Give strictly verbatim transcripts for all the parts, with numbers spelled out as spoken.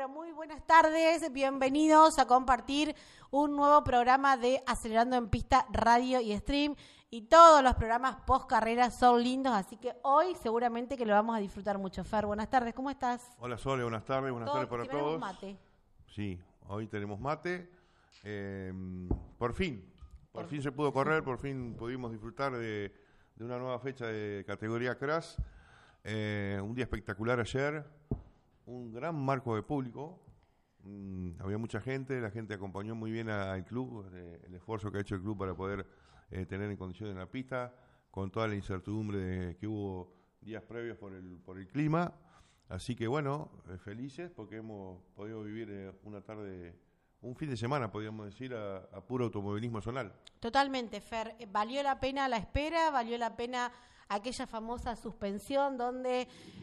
muy buenas tardes, bienvenidos a compartir un nuevo programa de Acelerando en Pista Radio y Stream, y todos los programas post carrera son lindos, así que hoy seguramente que lo vamos a disfrutar mucho. Fer, buenas tardes, ¿cómo estás? Hola Sole, buenas tardes, buenas Todo, tardes para tenemos todos. Mate. Sí, hoy tenemos mate, eh, por fin, por, Por fin se pudo correr, por fin pudimos disfrutar de, de una nueva fecha de categoría Crash, eh, un día espectacular ayer. Un gran marco de público, mm, había mucha gente, la gente acompañó muy bien al club, eh, el esfuerzo que ha hecho el club para poder eh, tener en condiciones la pista, con toda la incertidumbre de, que hubo días previos por el, por el clima. Así que bueno, eh, felices porque hemos podido vivir eh, una tarde, un fin de semana, podríamos decir, a, a puro automovilismo zonal. Totalmente, Fer, valió la pena la espera, valió la pena aquella famosa suspensión donde...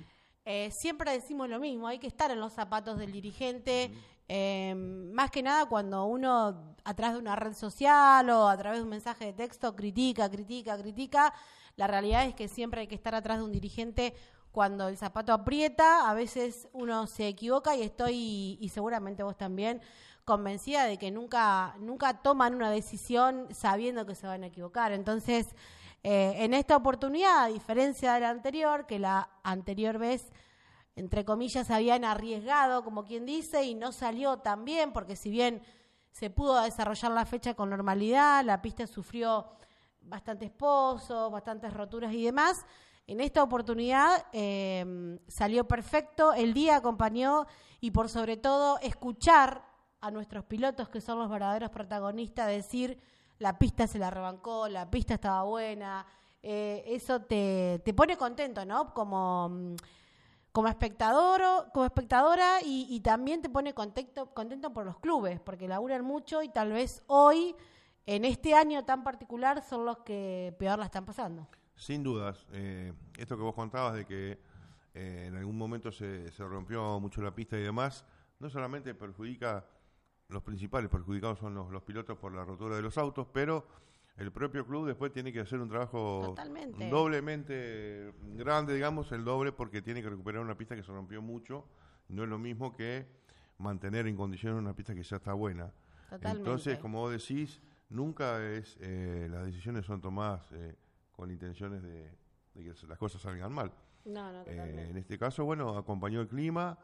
Eh, siempre decimos lo mismo, hay que estar en los zapatos del dirigente, eh, más que nada cuando uno a través de una red social o a través de un mensaje de texto critica, critica, critica. La realidad es que siempre hay que estar atrás de un dirigente cuando el zapato aprieta. A veces uno se equivoca y estoy, y seguramente vos también, convencida de que nunca, nunca toman una decisión sabiendo que se van a equivocar. Entonces... Eh, en esta oportunidad, a diferencia de la anterior, que la anterior vez, entre comillas, habían arriesgado, como quien dice, y no salió tan bien, porque si bien se pudo desarrollar la fecha con normalidad, la pista sufrió bastantes pozos, bastantes roturas y demás, en esta oportunidad eh, salió perfecto, el día acompañó, y por sobre todo escuchar a nuestros pilotos, que son los verdaderos protagonistas, decir... La pista se la rebancó, la pista estaba buena, eh, eso te, te pone contento, ¿no? Como, como espectador, como espectadora y, y también te pone contento, contento por los clubes, porque laburan mucho y tal vez hoy, en este año tan particular, son los que peor la están pasando. Sin dudas, eh, esto que vos contabas de que eh, en algún momento se, se rompió mucho la pista y demás, no solamente perjudica... Los principales perjudicados son los, los pilotos por la rotura de los autos, pero el propio club después tiene que hacer un trabajo Totalmente. doblemente grande, digamos, el doble, porque tiene que recuperar una pista que se rompió mucho. No es lo mismo que mantener en condiciones una pista que ya está buena. Totalmente. Entonces, como vos decís, nunca es eh, las decisiones son tomadas eh, con intenciones de, de que las cosas salgan mal. No, no, totalmente. Eh, en este caso, bueno, acompañó el clima,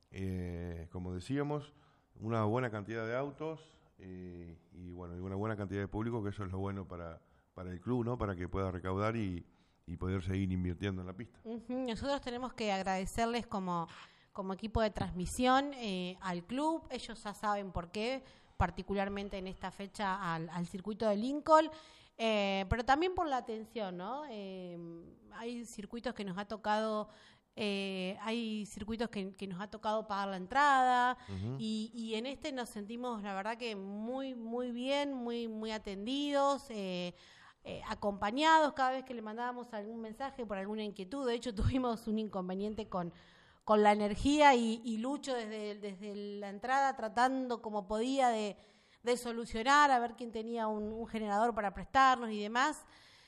eh, como decíamos, una buena cantidad de autos eh, y bueno y una buena cantidad de público, que eso es lo bueno para, para el club, ¿no? Para que pueda recaudar y, y poder seguir invirtiendo en la pista. Uh-huh. Nosotros tenemos que agradecerles como, como equipo de transmisión eh, al club. Ellos ya saben por qué, particularmente en esta fecha al, al circuito de Lincoln, eh, pero también por la atención, ¿no? Eh, hay circuitos que nos ha tocado... Eh, hay circuitos que, que nos ha tocado pagar la entrada uh-huh. y, y en este nos sentimos, la verdad, que muy muy bien, muy muy atendidos, eh, eh, acompañados cada vez que le mandábamos algún mensaje por alguna inquietud. De hecho, tuvimos un inconveniente con, con la energía y, y Lucho desde, desde la entrada tratando como podía de, de solucionar, a ver quién tenía un, un generador para prestarnos y demás.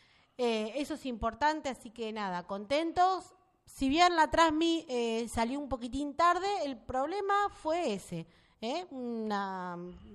Eh, eso es importante, así que nada, contentos. Si bien la Transmi eh, salió un poquitín tarde, el problema fue ese, ¿eh? Una,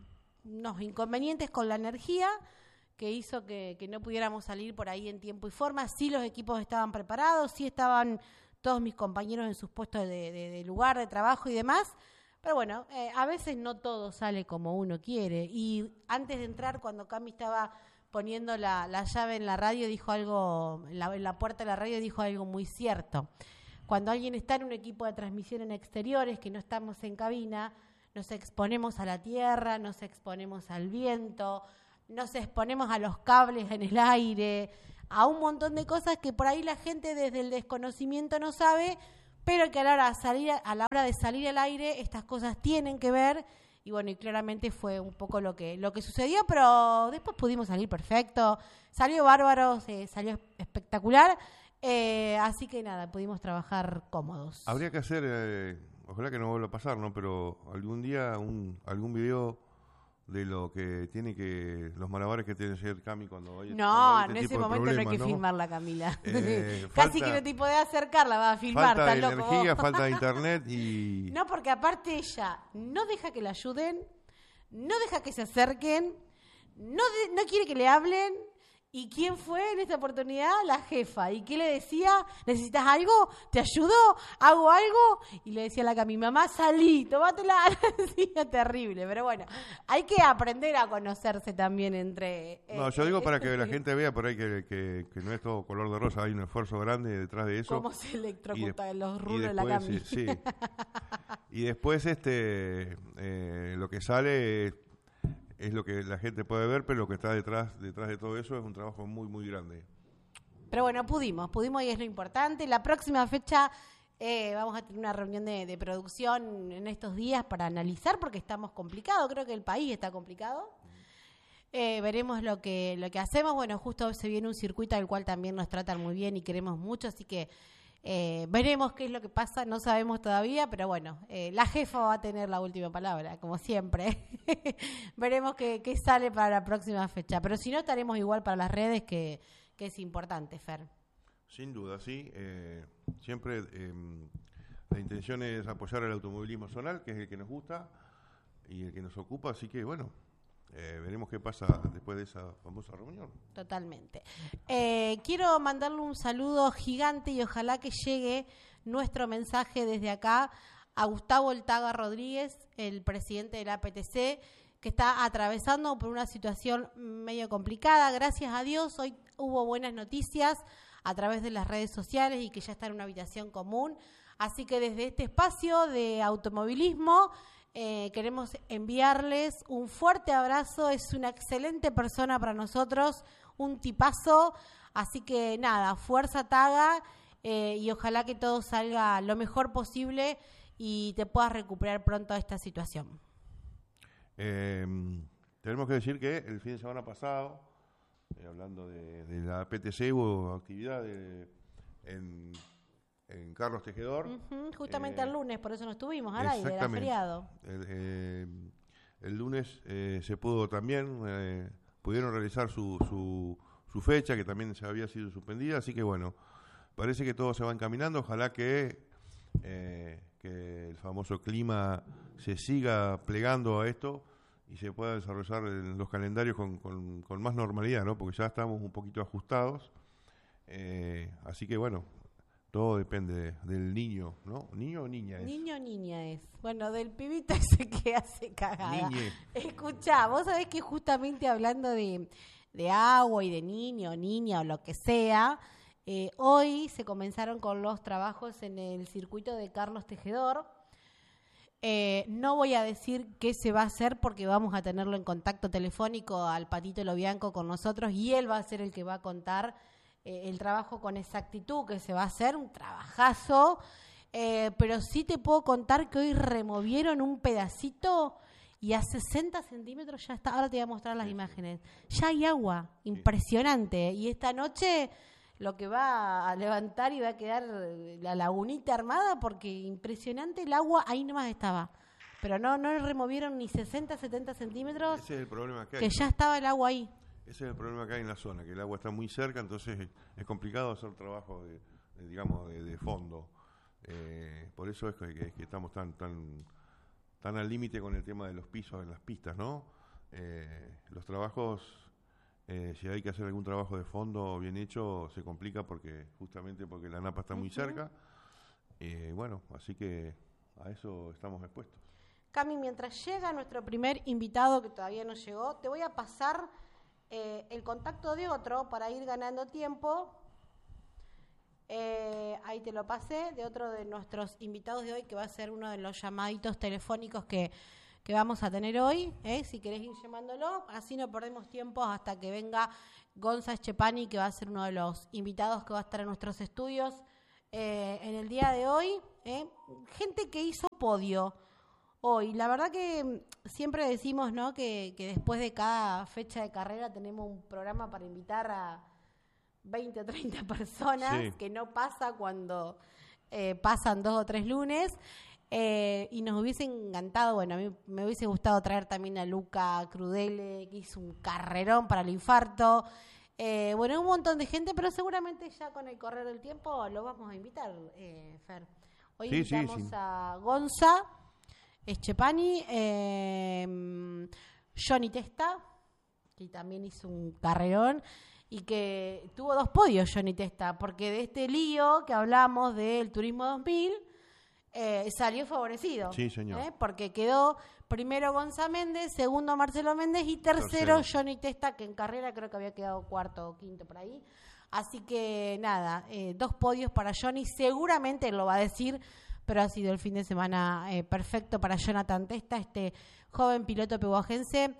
unos inconvenientes con la energía que hizo que, que no pudiéramos salir por ahí en tiempo y forma. Sí, los equipos estaban preparados, sí estaban todos mis compañeros en sus puestos de, de, de lugar de trabajo y demás, pero bueno, eh, a veces no todo sale como uno quiere. Y antes de entrar, cuando Cami estaba poniendo la, la llave en la radio, dijo algo, en la, en la puerta de la radio dijo algo muy cierto. Cuando alguien está en un equipo de transmisión en exteriores, que no estamos en cabina, nos exponemos a la tierra, nos exponemos al viento, nos exponemos a los cables en el aire, a un montón de cosas que por ahí la gente desde el desconocimiento no sabe, pero que a la hora de salir, a la hora de salir al aire estas cosas tienen que ver. Y bueno, y claramente fue un poco lo que lo que sucedió, pero después pudimos salir perfecto, salió bárbaro, se salió espectacular, eh, así que nada, pudimos trabajar cómodos. Habría que hacer, eh, ojalá que no vuelva a pasar, ¿no? Pero algún día un, algún video de lo que tiene que, los malabares que tiene que hacer Cami cuando hay No, cuando hay en este ese tipo de momento no hay problemas, que ¿no? filmarla, Camila. Eh, Casi falta- que no te podés acercarla, va a filmar, Falta estás de loco. energía, vos. falta de internet y... No, porque aparte ella no deja que la ayuden, no deja que se acerquen, no, de- no quiere que le hablen. ¿Y quién fue en esta oportunidad? La jefa. ¿Y qué le decía? ¿Necesitas algo? ¿Te ayudo? ¿Hago algo? Y le decía a la Cami, mamá, salí, tómatela. Sí, es terrible, pero bueno, hay que aprender a conocerse también entre... No, eh, yo digo eh, para que la gente vea por ahí que, que, que no es todo color de rosa, hay un esfuerzo grande detrás de eso. Cómo se electrocuta Y de- en los y rulos de la después, Cami. eh, sí. Y después este eh, lo que sale es, es lo que la gente puede ver, pero lo que está detrás detrás de todo eso es un trabajo muy, muy grande. Pero bueno, pudimos, pudimos y es lo importante. La próxima fecha eh, vamos a tener una reunión de, de producción en estos días para analizar, porque estamos complicados, creo que el país está complicado. Eh, veremos lo que lo que hacemos. Bueno, justo se viene un circuito al cual también nos tratan muy bien y queremos mucho, así que eh, veremos qué es lo que pasa, no sabemos todavía, pero bueno, eh, la jefa va a tener la última palabra, como siempre. Veremos qué, qué sale para la próxima fecha, pero si no estaremos igual para las redes, que, que es importante, Fer. Sin duda, sí. Eh, siempre eh, la intención es apoyar el automovilismo zonal, que es el que nos gusta y el que nos ocupa, así que bueno, eh, veremos qué pasa después de esa famosa reunión. Totalmente. Eh, quiero mandarle un saludo gigante y ojalá que llegue nuestro mensaje desde acá a Gustavo Oltaga Rodríguez, el presidente de la A P T C, que está atravesando por una situación medio complicada. Gracias a Dios, hoy hubo buenas noticias a través de las redes sociales y que ya está en una habitación común. Así que desde este espacio de automovilismo eh, queremos enviarles un fuerte abrazo. Es una excelente persona para nosotros, un tipazo. Así que nada, fuerza Taga eh, y ojalá que todo salga lo mejor posible y te puedas recuperar pronto de esta situación. Eh, tenemos que decir que el fin de semana pasado, eh, hablando de, de la P T C, hubo actividad de, en, en Carlos Tejedor. Uh-huh, justamente Eh, el lunes, por eso no estuvimos al aire, era Exactamente. feriado. El, eh, el lunes eh, se pudo también, eh, pudieron realizar su, su, su fecha, que también se había sido suspendida, así que bueno, parece que todo se va encaminando. Ojalá que, eh, que el famoso clima se siga plegando a esto y se pueda desarrollar en los calendarios con, con, con más normalidad, ¿no? Porque ya estamos un poquito ajustados, eh, así que bueno, todo depende del niño, ¿no? ¿Niño o niña es? Niño o niña es. Bueno, del pibito ese que hace cagada. Niñe. Escuchá, vos sabés que justamente hablando de, de agua y de niño, niña o lo que sea, eh, hoy se comenzaron con los trabajos en el circuito de Carlos Tejedor. Eh, no voy a decir qué se va a hacer porque vamos a tenerlo en contacto telefónico al Patito Lobianco con nosotros y él va a ser el que va a contar eh, el trabajo con exactitud que se va a hacer, un trabajazo, eh, pero sí te puedo contar que hoy removieron un pedacito y a sesenta centímetros ya está, ahora te voy a mostrar las imágenes, ya hay agua, impresionante, y esta noche lo que va a levantar y va a quedar la lagunita armada, porque impresionante el agua, ahí nomás estaba. Pero no no removieron ni sesenta, setenta centímetros, Ese es el problema que hay. que ya estaba el agua ahí. Ese es el problema que hay en la zona, que el agua está muy cerca, entonces es, es complicado hacer trabajo de, de, digamos, de, de fondo. Eh, por eso es que, que, que estamos tan tan tan al límite con el tema de los pisos en las pistas, ¿no? Eh, los trabajos... Eh, si hay que hacer algún trabajo de fondo bien hecho, se complica porque justamente porque la napa está muy Uh-huh. cerca. Eh, bueno, así que a eso estamos expuestos. Cami, mientras llega nuestro primer invitado que todavía no llegó, te voy a pasar eh, el contacto de otro para ir ganando tiempo. Eh, ahí te lo pasé, de otro de nuestros invitados de hoy, que va a ser uno de los llamaditos telefónicos que... que vamos a tener hoy, ¿eh? Si querés ir llamándolo, así no perdemos tiempo hasta que venga Gonza Schepani, que va a ser uno de los invitados que va a estar en nuestros estudios eh, en el día de hoy. ¿eh? Gente que hizo podio hoy. La verdad que siempre decimos, ¿no?, que, que después de cada fecha de carrera tenemos un programa para invitar a veinte o treinta personas, Sí. que no pasa cuando eh, pasan dos o tres lunes. Eh, y nos hubiese encantado, bueno, a mí me hubiese gustado traer también a Luca Crudele, que hizo un carrerón para el infarto. Eh, bueno, un montón de gente, pero seguramente ya con el correr del tiempo lo vamos a invitar, eh, Fer. Hoy Sí, sí, invitamos sí. a Gonza Eschepani, eh, Johnny Testa, que también hizo un carrerón y que tuvo dos podios Johnny Testa, porque de este lío que hablamos del Turismo dos mil eh, salió favorecido. Sí, señor. ¿eh? Porque quedó primero Gonza Méndez, segundo Marcelo Méndez y tercero, Tercero. Johnny Testa, que en carrera creo que había quedado cuarto o quinto por ahí. Así que nada, eh, dos podios para Johnny, seguramente lo va a decir, pero ha sido el fin de semana eh, perfecto para Jonathan Testa, este joven piloto pehuajense,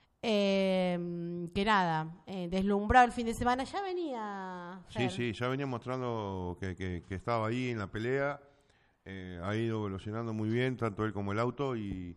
eh, que nada, eh, deslumbrado el fin de semana. Ya venía, Fer. Sí, sí, ya venía mostrando que, que, que estaba ahí en la pelea, eh, ha ido evolucionando muy bien, tanto él como el auto, y,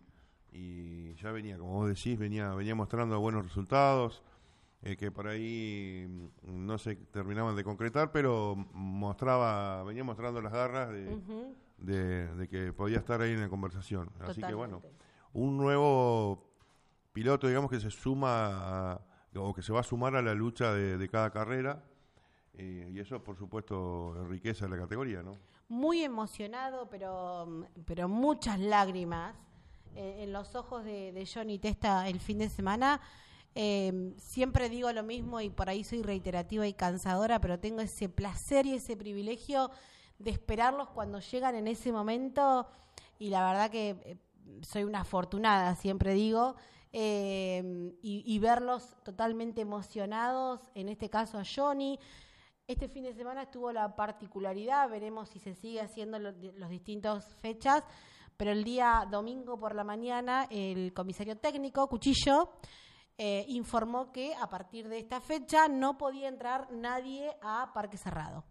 y ya venía, como vos decís, venía, venía mostrando buenos resultados, eh, que por ahí mm, no se terminaban de concretar, pero mostraba, venía mostrando las garras de, Ujú. de, de que podía estar ahí en la conversación. Así que bueno, Totalmente. un nuevo piloto, digamos, que se suma a- o que se va a sumar a la lucha de, de cada carrera, eh, y eso por supuesto enriquece la categoría, ¿no? Muy emocionado, pero, pero muchas lágrimas eh, en los ojos de, de Johnny Testa el fin de semana. Eh, siempre digo lo mismo y por ahí soy reiterativa y cansadora, pero tengo ese placer y ese privilegio de esperarlos cuando llegan en ese momento, y la verdad que eh, soy una afortunada, siempre digo, eh, y, y verlos totalmente emocionados, en este caso a Johnny. Este fin de semana tuvo la particularidad, veremos si se sigue haciendo los, los distintos fechas, pero el día domingo por la mañana el comisario técnico, Cuchillo, eh, informó que a partir de esta fecha no podía entrar nadie a Parque Cerrado.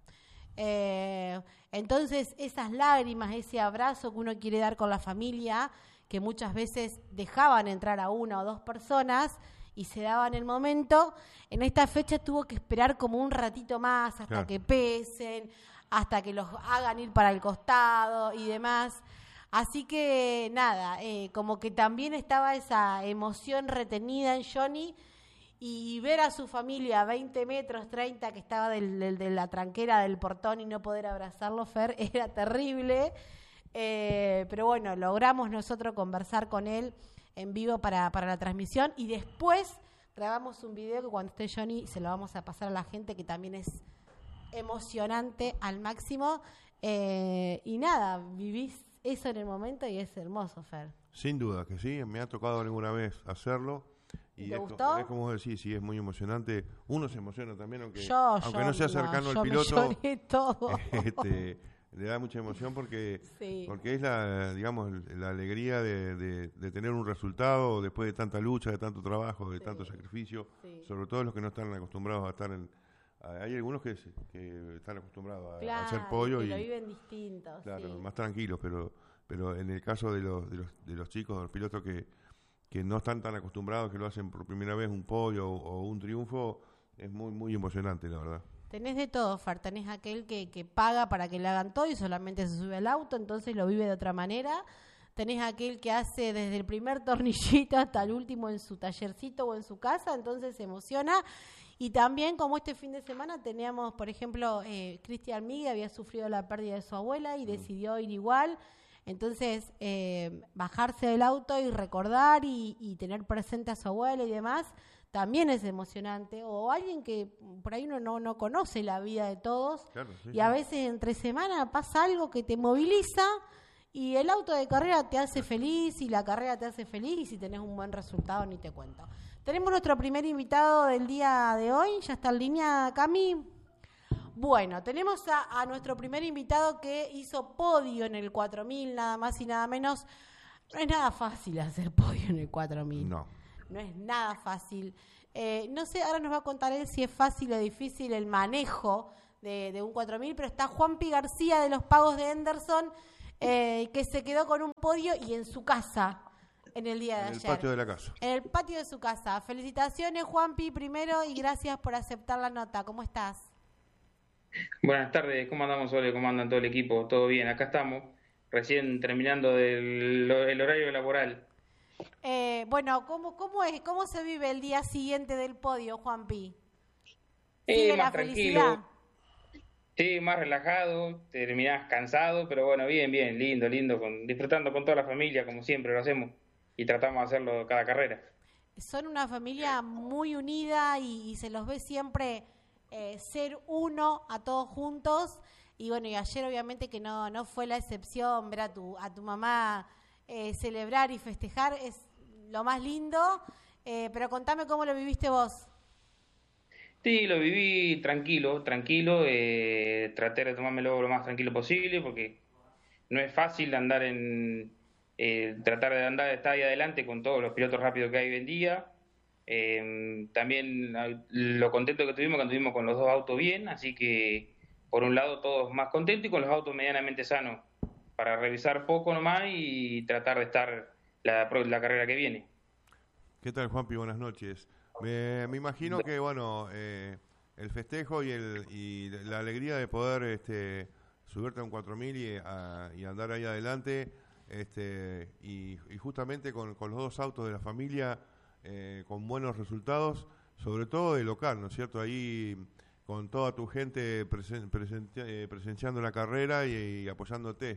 Eh, entonces esas lágrimas, ese abrazo que uno quiere dar con la familia, que muchas veces dejaban entrar a una o dos personas y se daban el momento, en esta fecha tuvo que esperar como un ratito más hasta Claro. que pesen, hasta que los hagan ir para el costado y demás. Así que nada, eh, como que también estaba esa emoción retenida en Johnny, y ver a su familia a veinte metros, treinta, que estaba del, del- de la tranquera del portón, y no poder abrazarlo, Fer, era terrible. Eh, pero bueno, logramos nosotros conversar con él en vivo para, para la transmisión, y después grabamos un video que cuando esté Johnny se lo vamos a pasar a la gente, que también es emocionante al máximo. Eh, y nada, vivís eso en el momento y es hermoso, Fer. Sin duda que sí, me ha tocado alguna vez hacerlo. ¿Y Y te es, co- gustó? es como vos decís, sí, es muy emocionante. Uno se emociona también, aunque, Yo, aunque yo, no sea cercano yo al me piloto, lloré todo. este, le da mucha emoción porque, Sí. porque es la, digamos, la alegría de, de- de tener un resultado después de tanta lucha, de tanto trabajo, de Sí. tanto sacrificio, Sí. sobre todo los que no están acostumbrados a estar en... Hay algunos que, se- que están acostumbrados a, a Claro, hacer pollo que y lo viven distinto. claro, sí. más tranquilos, pero pero en el caso de los de los, de los chicos, de los pilotos que, que no están tan acostumbrados, que lo hacen por primera vez, un podio o, o un triunfo, es muy muy emocionante, la verdad. Tenés de todo, Fer. Tenés aquel que, que paga para que le hagan todo y solamente se sube al auto, entonces lo vive de otra manera. Tenés aquel que hace desde el primer tornillito hasta el último en su tallercito o en su casa, entonces se emociona. Y también, como este fin de semana teníamos, por ejemplo, eh, Cristian Miguel había sufrido la pérdida de su abuela y decidió ir igual. Entonces, eh, bajarse del auto y recordar y, y tener presente a su abuela y demás, también es emocionante. O alguien que por ahí uno no, no conoce la vida de todos, Claro, sí, y a sí. veces entre semana pasa algo que te moviliza, y el auto de carrera te hace feliz y la carrera te hace feliz, y si tenés un buen resultado ni te cuento. Tenemos nuestro primer invitado del día de hoy, ya está en línea, Cami. Bueno, tenemos a, a nuestro primer invitado que hizo podio en el cuatro mil, nada más y nada menos. No es nada fácil hacer podio en el cuatro mil. No. No es nada fácil. Eh, no sé, ahora nos va a contar él si es fácil o difícil el manejo de, de un cuatro mil, pero está Juanpi García de los Pagos de Henderson, eh, que se quedó con un podio y en su casa en el día de En el ayer. patio de la casa. En el patio de su casa. Felicitaciones, Juanpi, primero, y gracias por aceptar la nota. ¿Cómo estás? Buenas tardes, ¿cómo andamos, Ole? ¿Cómo andan todo el equipo? ¿Todo bien? Acá estamos. recién terminando el, el horario laboral. Eh, bueno, ¿cómo, cómo, es, ¿cómo se vive el día siguiente del podio, Juanpi? Eh, ¿Sigue más la tranquilo, felicidad? sí, más relajado, terminás cansado, pero bueno, bien, bien, lindo, lindo, con, disfrutando con toda la familia, como siempre lo hacemos, y tratamos de hacerlo cada carrera. Son una familia muy unida y, y se los ve siempre eh, ser uno a todos juntos. Y bueno, y ayer obviamente que no, no fue la excepción ver a tu, a tu mamá eh, celebrar y festejar, es lo más lindo. Eh, pero contame cómo lo viviste vos. Sí, lo viví tranquilo, tranquilo, eh, traté de tomármelo lo más tranquilo posible, porque no es fácil andar en, eh, tratar de andar estar ahí adelante con todos los pilotos rápidos que hay hoy en día. Eh, también ah, lo contento que tuvimos cuando estuvimos con los dos autos bien, así que por un lado todos más contentos y con los autos medianamente sanos para revisar poco nomás y tratar de estar la, la carrera que viene. ¿Qué tal, Juanpi? Buenas noches. Me, me imagino que, bueno, eh, el festejo y, el, y la alegría de poder este, subirte a un cuatro mil y, a- y andar ahí adelante, este, y, y justamente con, con los dos autos de la familia, eh, con buenos resultados, sobre todo de local, ¿no es cierto? Ahí con toda tu gente presen- presente- eh, presenciando la carrera y, y apoyándote.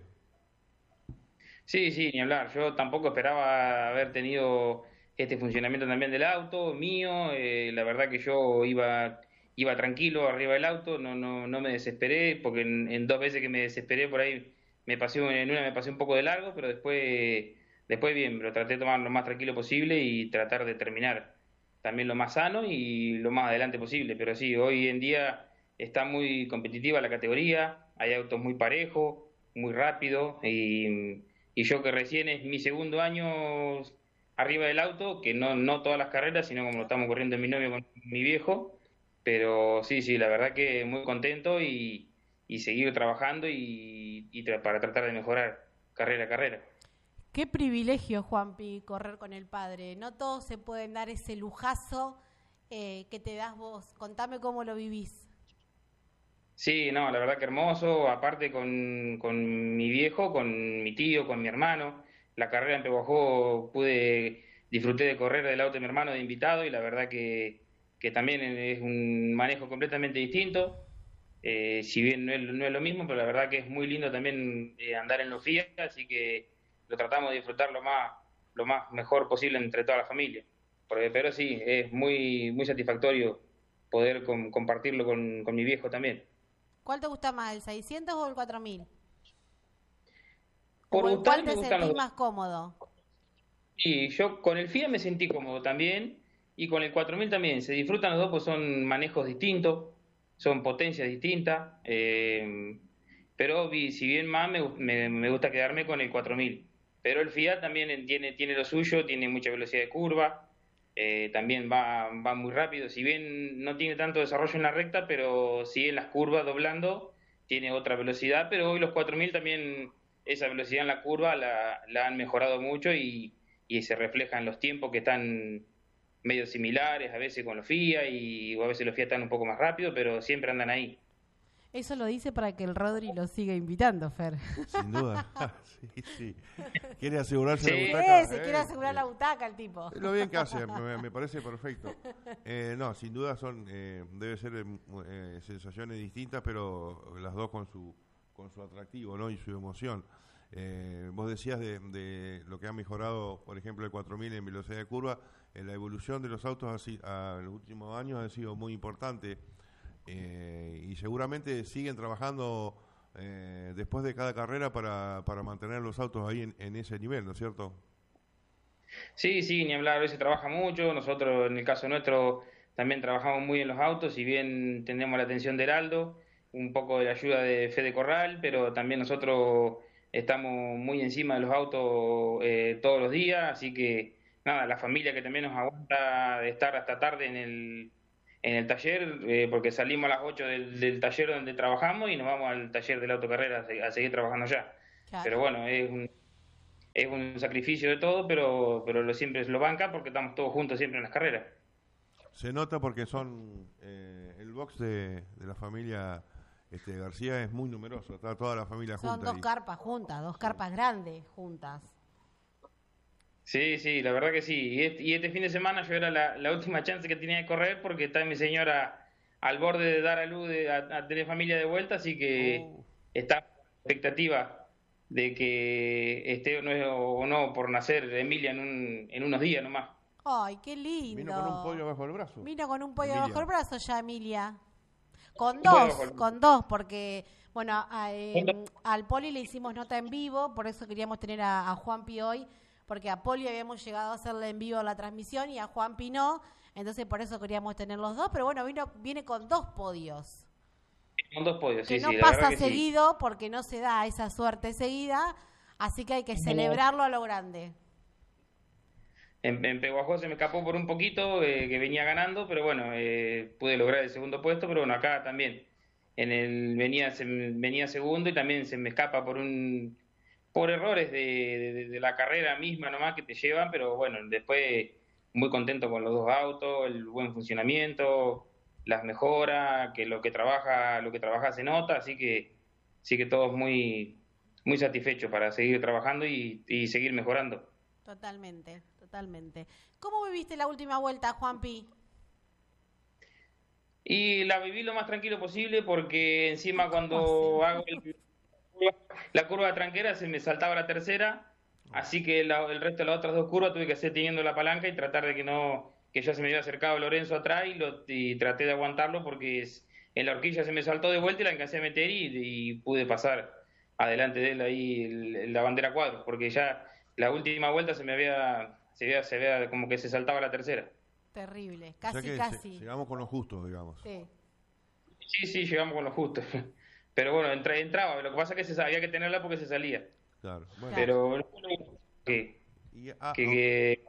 Sí, sí, ni hablar. Yo tampoco esperaba haber tenido este funcionamiento también del auto mío. Eh, la verdad que yo iba, iba tranquilo arriba del auto, no, no, no me desesperé, porque en, en dos veces que me desesperé por ahí me pasé, en una me pasé un poco de largo, pero después, después bien, lo traté de tomar lo más tranquilo posible y tratar de terminar también lo más sano y lo más adelante posible. Pero sí, hoy en día está muy competitiva la categoría, hay autos muy parejos, muy rápidos y y yo que recién es mi segundo año arriba del auto, que no, no todas las carreras, sino como lo estamos corriendo mi novio con mi viejo, pero sí, sí, la verdad que muy contento y, y seguir trabajando y, y tra- para tratar de mejorar carrera a carrera. Qué privilegio, Juanpi, correr con el padre. No todos se pueden dar ese lujazo eh, que te das vos. Contame cómo lo vivís. Sí, no, la verdad que hermoso, aparte con, con mi viejo, con mi tío, con mi hermano, la carrera en Pehuajó pude, disfruté de correr del auto de mi hermano de invitado y la verdad que, que también es un manejo completamente distinto, eh, si bien no es, no es lo mismo, pero la verdad que es muy lindo también eh, andar en los F I A, así que lo tratamos de disfrutar lo más, lo más mejor posible entre toda la familia. Porque- pero sí, es muy, muy satisfactorio poder com- compartirlo con, con mi viejo también. ¿Cuál te gusta más, el seiscientos o el cuatro mil? Por ¿O en cuál gustar te me gustan los sentís dos. más cómodo? Y yo con el F I A me sentí cómodo también y con el cuatro mil también. Se disfrutan los dos, pues son manejos distintos, son potencias distintas. eh, pero vi- si bien más me, gu- me- me gusta quedarme con el cuatro mil. Pero el F I A también en- tiene, tiene lo suyo, tiene mucha velocidad de curva, eh, también va, va muy rápido. Si bien no tiene tanto desarrollo en la recta, pero sí en las curvas doblando tiene otra velocidad. Pero hoy los cuatro mil también esa velocidad en la curva la, la han mejorado mucho y y se refleja en los tiempos que están medio similares, a veces con los F I A y o a veces los F I A están un poco más rápido, pero siempre andan ahí. Eso lo dice para que el Rodri lo siga invitando, Fer. Sin duda. Sí, sí. Quiere asegurarse la Sí, Sí, butaca. se quiere eh, asegurar eh, la butaca el tipo. Lo bien que hace, me, me parece perfecto. Eh, no, sin duda son, eh, debe ser eh, eh, sensaciones distintas, pero las dos con su, con su atractivo, ¿no? Y su emoción. Eh, vos decías de, de lo que ha mejorado, por ejemplo, el cuatro mil en velocidad de curva. Eh, la evolución de los autos así, a los últimos años ha sido muy importante, eh, y seguramente siguen trabajando eh, después de cada carrera para, para mantener los autos ahí en, en ese nivel, ¿no es cierto? sí, sí, ni hablar, hoy se trabaja mucho, nosotros en el caso nuestro también trabajamos muy en los autos, si bien tenemos la atención de Heraldo, un poco de la ayuda de Fede Corral, pero también nosotros estamos muy encima de los autos eh, todos los días, así que nada, la familia que también nos aguanta de estar hasta tarde en el, en el taller, eh, porque salimos a las ocho del, del taller donde trabajamos y nos vamos al taller de la autocarrera a, se- a seguir trabajando allá. Claro. Pero bueno, es un, es un sacrificio de todo, pero, pero lo siempre lo banca porque estamos todos juntos siempre en las carreras. Se nota porque son eh, el box de, de la familia este, García es muy numeroso, está toda la familia Son junta. dos ahí. carpas juntas, dos carpas grandes juntas. Sí, sí, la verdad que sí. Y este, y este fin de semana yo era la, la última chance que tenía de correr porque está mi señora al borde de dar a luz de, a, a tener familia de vuelta, así que Oh. está en expectativa de que esté o no, o no por nacer Emilia en, un, en unos días nomás. Ay, qué lindo. Vino con un pollo bajo el brazo. Vino con un pollo Emilia. bajo el brazo ya, Emilia. Con Un pollo dos, bajo el- con dos, porque, bueno, a- eh, Con al Poli le hicimos nota en vivo, por eso queríamos tener a, a Juanpi hoy, porque a Poli habíamos llegado a hacerle en vivo la transmisión y a Juanpi no, entonces por eso queríamos tener los dos, pero bueno, vino viene con dos podios. Con dos podios, Que sí, no sí, la verdad pasa que sí. seguido, porque no se da esa suerte seguida, así que hay que celebrarlo a lo grande. En, en Peguajó se me escapó por un poquito, eh, que venía ganando, pero bueno, eh, pude lograr el segundo puesto, pero bueno, acá también. En el venía se, me- venía segundo y también se me escapa por un por errores de, de- de la carrera misma nomás que te llevan, pero bueno, después muy contento con los dos autos, el buen funcionamiento, las mejoras, que lo que trabaja, lo que trabaja se nota, así que sí que todos muy muy satisfechos para seguir trabajando y, y seguir mejorando. Totalmente, totalmente. ¿Cómo viviste la última vuelta, Juanpi? Y la viví lo más tranquilo posible porque encima cuando hago el- la curva de tranquera se me saltaba la tercera, así que la- el resto de las otras dos curvas tuve que hacer teniendo la palanca y tratar de que no, que ya se me había acercado Lorenzo atrás y, lo, y traté de aguantarlo porque es- en la horquilla se me saltó de vuelta y la alcancé a meter y, y pude pasar adelante de él ahí el- la bandera cuadros, porque ya la última vuelta se me había, se veía, se veía como que se saltaba la tercera. Terrible, O sea casi, que casi. lle- llegamos con los justos, digamos. Sí. Sí, sí, llegamos con lo justo. Pero bueno, entra- entraba. Lo que pasa es que se, había que tenerla porque se salía. Claro. Bueno, Pero que, y, ah, que, ah, que-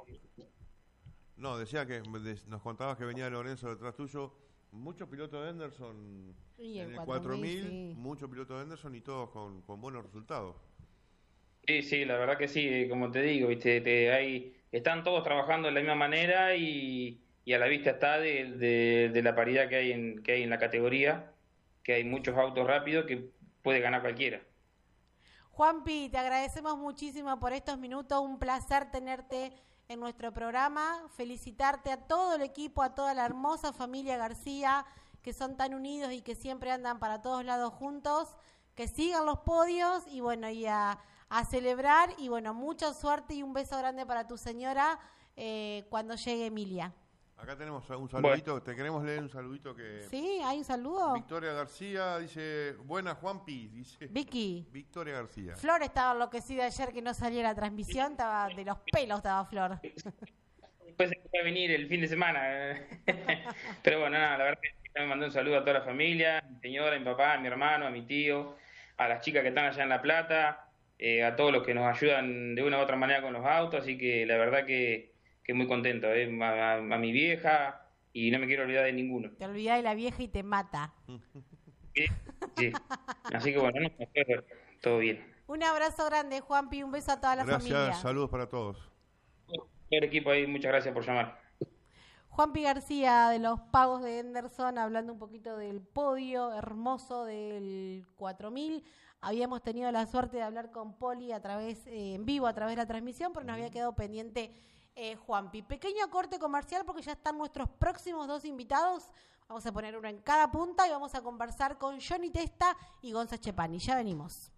no, decía que me des- nos contabas que venía Lorenzo detrás tuyo. Muchos pilotos de Henderson Y el en el cuatro mil, cuatro mil, sí. muchos pilotos de Henderson y todos con, con buenos resultados. sí, sí, la verdad que sí, como te digo, viste, te, hay, están todos trabajando de la misma manera y, y a la vista está de, de, de la paridad que hay en que hay en la categoría, que hay muchos autos rápidos que puede ganar cualquiera. Juanpi, te agradecemos muchísimo por estos minutos, un placer tenerte en nuestro programa, felicitarte a todo el equipo, a toda la hermosa familia García, que son tan unidos y que siempre andan para todos lados juntos, que sigan los podios y bueno, y a, a celebrar y bueno, mucha suerte y un beso grande para tu señora eh, cuando llegue Emilia. Acá tenemos un saludito, te queremos leer un saludito que... ¿Sí? ¿Hay un saludo? Victoria García dice, buena Juanpi, dice Vicky. Victoria García. Flor estaba enloquecida ayer que no salía la transmisión, estaba de los pelos estaba Flor. Después se puede venir el fin de semana. Pero bueno, nada, la verdad que me mandé un saludo a toda la familia, a mi señora, a mi papá, a mi hermano, a mi tío, a las chicas que están allá en La Plata, eh, a todos los que nos ayudan de una u otra manera con los autos, así que la verdad que, que muy contento, eh, a, a- a mi vieja y no me quiero olvidar de ninguno. Te olvidás de la vieja y te mata. Sí, sí. Así que bueno, no, todo bien. Un abrazo grande, Juanpi, un beso a toda la Gracias, familia. saludos para todos. Todo el equipo ahí, muchas gracias por llamar. Juanpi García de los Pagos de Henderson, hablando un poquito del podio hermoso del cuatro mil. Habíamos tenido la suerte de hablar con Poli a través, eh, en vivo a través de la transmisión, pero nos había quedado pendiente eh, Juanpi. Pequeño corte comercial porque ya están nuestros próximos dos invitados. Vamos a poner uno en cada punta y vamos a conversar con Johnny Testa y Gonza Chepani. Ya venimos.